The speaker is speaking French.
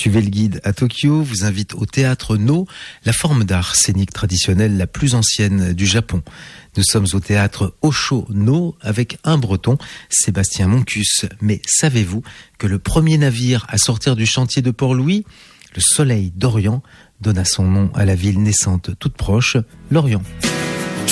Suivez le guide à Tokyo vous invite au théâtre No, la forme d'art scénique traditionnelle la plus ancienne du Japon. Nous sommes au théâtre Osho No avec un breton, Sébastien Moncus. Mais savez-vous que le premier navire à sortir du chantier de Port-Louis, le Soleil d'Orient, donna son nom à la ville naissante toute proche, Lorient.